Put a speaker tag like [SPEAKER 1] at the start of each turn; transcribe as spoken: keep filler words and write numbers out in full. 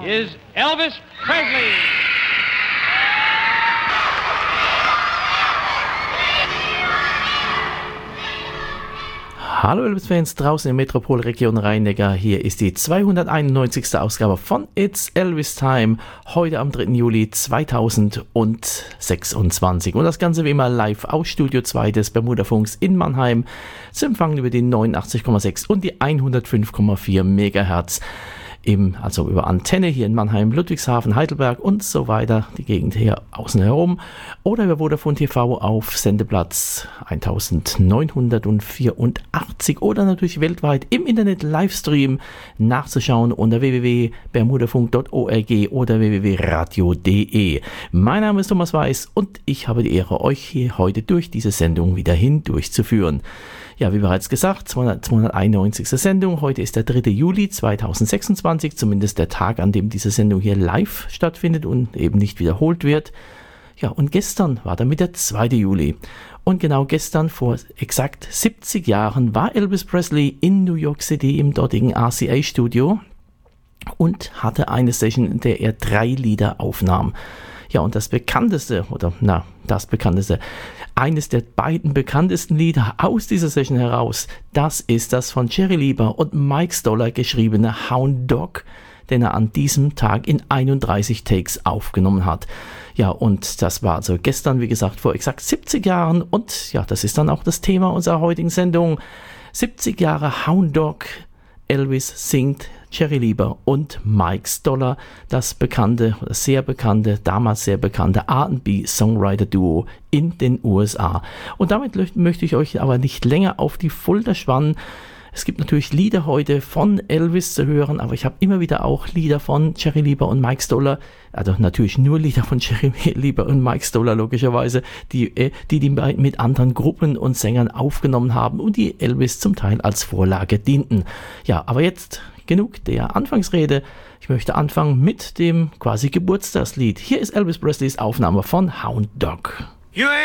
[SPEAKER 1] is Elvis Presley.
[SPEAKER 2] Hallo Elvis-Fans draußen in der Metropolregion Rhein-Neckar. Hier ist die zweihunderteinundneunzigste Ausgabe von It's Elvis Time. Heute am dritten Juli zweitausendsechsundzwanzig. Und das Ganze wie immer live aus Studio zwei des Bermudafunks in Mannheim. Zu empfangen über die neunundachtzig Komma sechs und die hundertfünf Komma vier Megahertz. Im, also über Antenne hier in Mannheim, Ludwigshafen, Heidelberg und so weiter, die Gegend hier außen herum. Oder über Vodafone T V auf Sendeplatz neunzehnhundertvierundachtzig oder natürlich weltweit im Internet Livestream nachzuschauen unter w w w punkt bermudafunk punkt org oder w w w punkt radio punkt de. Mein Name ist Thomas Weiß und ich habe die Ehre, euch hier heute durch diese Sendung wieder hindurchzuführen. Ja, wie bereits gesagt, zweihunderteinundneunzigste Sendung. Heute ist der dritte Juli zweitausendsechsundzwanzig, zumindest der Tag, an dem diese Sendung hier live stattfindet und eben nicht wiederholt wird. Ja, und gestern war damit der zweite Juli. Und genau gestern, vor exakt siebzig Jahren, war Elvis Presley in New York City im dortigen R C A-Studio und hatte eine Session, in der er drei Lieder aufnahm. Ja, und das bekannteste, oder na, das bekannteste, eines der beiden bekanntesten Lieder aus dieser Session heraus, das ist das von Jerry Lieber und Mike Stoller geschriebene Hound Dog, den er an diesem Tag in einunddreißig Takes aufgenommen hat. Ja, und das war also gestern, wie gesagt, vor exakt siebzig Jahren und ja, das ist dann auch das Thema unserer heutigen Sendung. siebzig Jahre Hound Dog, Elvis singt, Jerry Lieber und Mike Stoller, das bekannte, sehr bekannte, damals sehr bekannte R and B-Songwriter-Duo in den U S A. Und damit möchte ich euch aber nicht länger auf die Folter spannen. Es gibt natürlich Lieder heute von Elvis zu hören, aber ich habe immer wieder auch Lieder von Jerry Lieber und Mike Stoller, also natürlich nur Lieder von Jerry Lieber und Mike Stoller logischerweise, die die, die mit anderen Gruppen und Sängern aufgenommen haben und die Elvis zum Teil als Vorlage dienten. Ja, aber jetzt genug der Anfangsrede. Ich möchte anfangen mit dem quasi Geburtstagslied. Hier ist Elvis Presleys Aufnahme von Hound Dog.